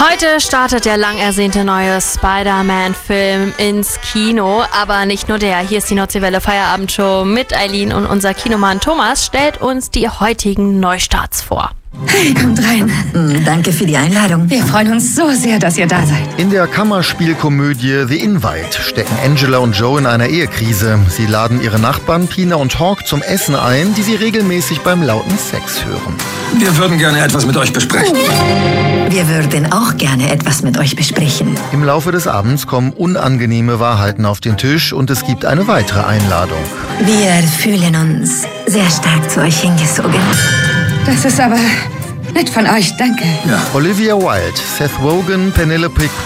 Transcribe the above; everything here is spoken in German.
Heute startet der lang ersehnte neue Spider-Man-Film ins Kino. Aber nicht nur der. Hier ist die Nordseewelle Feierabendshow mit Eileen und unser Kinomann Thomas stellt uns die heutigen Neustarts vor. Hey, kommt rein. Danke für die Einladung. Wir freuen uns so sehr, dass ihr da seid. In der Kammerspielkomödie The Invite stecken Angela und Joe in einer Ehekrise. Sie laden ihre Nachbarn Pina und Hawk zum Essen ein, die sie regelmäßig beim lauten Sex hören. Wir würden gerne etwas mit euch besprechen. Wir würden auch gerne etwas mit euch besprechen. Im Laufe des Abends kommen unangenehme Wahrheiten auf den Tisch und es gibt eine weitere Einladung. Wir fühlen uns sehr stark zu euch hingezogen. Das ist aber nett von euch, danke. Ja. Olivia Wilde, Seth Rogen, Penelope